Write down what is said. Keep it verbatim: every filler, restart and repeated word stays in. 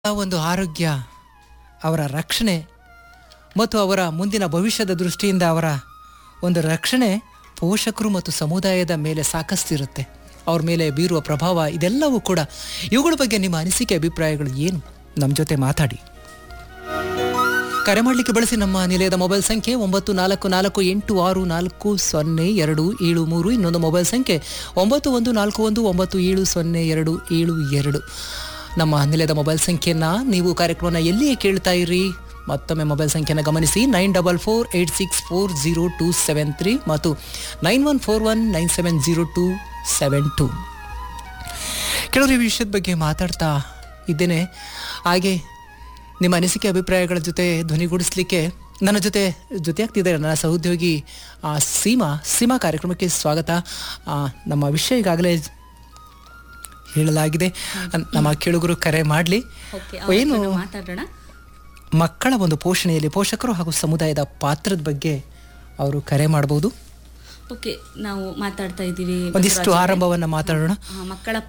ಒಂದು ಆರೋಗ್ಯ, ಅವರ ರಕ್ಷಣೆ ಮತ್ತು ಅವರ ಮುಂದಿನ ಭವಿಷ್ಯದ ದೃಷ್ಟಿಯಿಂದ ಅವರ ಒಂದು ರಕ್ಷಣೆ ಪೋಷಕರು ಮತ್ತು ಸಮುದಾಯದ ಮೇಲೆ ಸಾಕಷ್ಟಿರುತ್ತೆ. ಅವ್ರ ಮೇಲೆ ಬೀರುವ ಪ್ರಭಾವ ಇದೆಲ್ಲವೂ ಕೂಡ. ಇವುಗಳ ಬಗ್ಗೆ ನಿಮ್ಮ ಅನಿಸಿಕೆ ಅಭಿಪ್ರಾಯಗಳು ಏನು? ನಮ್ಮ ಜೊತೆ ಮಾತಾಡಿ. ಕರೆ ಮಾಡಲಿಕ್ಕೆ ಬಳಸಿ ನಮ್ಮ ನಿಲಯದ ಮೊಬೈಲ್ ಸಂಖ್ಯೆ ಒಂಬತ್ತು ನಾಲ್ಕು ನಾಲ್ಕು ಎಂಟು ಆರು ನಾಲ್ಕು ಸೊನ್ನೆ ಎರಡು ಏಳು ಮೂರು. ಇನ್ನೊಂದು ಮೊಬೈಲ್ ಸಂಖ್ಯೆ ಒಂಬತ್ತು ಒಂದು ನಾಲ್ಕು ಒಂದು ಒಂಬತ್ತು ಏಳು ಸೊನ್ನೆ ಎರಡು ಏಳು ಎರಡು. ನಮ್ಮ ನಿಲಯದ ಮೊಬೈಲ್ ಸಂಖ್ಯೆಯನ್ನು ನೀವು ಕಾರ್ಯಕ್ರಮನ ಎಲ್ಲಿಯೇ ಕೇಳ್ತಾ ಇರಿ. ಮತ್ತೊಮ್ಮೆ ಮೊಬೈಲ್ ಸಂಖ್ಯೆನ ಗಮನಿಸಿ, nine double four eight six four zero two seven three ಮತ್ತು nine one four one nine seven zero two seven two. ಕೆಲವರು ಈ ವಿಷಯದ ಬಗ್ಗೆ ಮಾತಾಡ್ತಾ ಇದ್ದೇನೆ. ಹಾಗೆ ನಿಮ್ಮ ಅನಿಸಿಕೆ ಅಭಿಪ್ರಾಯಗಳ ಜೊತೆ ಧ್ವನಿಗೂಡಿಸ್ಲಿಕ್ಕೆ ನನ್ನ ಜೊತೆ ಜೊತೆ ಆಗ್ತಿದ್ದಾರೆ ನನ್ನ ಸಹೋದ್ಯೋಗಿ ಸೀಮಾ. ಸೀಮಾ, ಕಾರ್ಯಕ್ರಮಕ್ಕೆ ಸ್ವಾಗತ. ನಮ್ಮ ವಿಷಯ ಈಗಾಗಲೇ ಹೇಳಲಾಗಿದೆ, ನಮ್ಮ ಕೇಳುಗರು ಕರೆ ಮಾಡಲಿ. ಏನು ಮಾತಾಡೋಣ? ಮಕ್ಕಳ ಒಂದು ಪೋಷಣೆಯಲ್ಲಿ ಪೋಷಕರು ಹಾಗೂ ಸಮುದಾಯದ ಪಾತ್ರದ ಬಗ್ಗೆ ಅವರು ಕರೆ ಮಾಡಬಹುದು. ಓಕೆ, ನಾವು ಮಾತಾಡ್ತಾ ಇದ್ದೀವಿ ಒಂದಿಷ್ಟು ಆರಂಭವನ್ನ ಮಾತಾಡೋಣ. ಮಕ್ಕಳ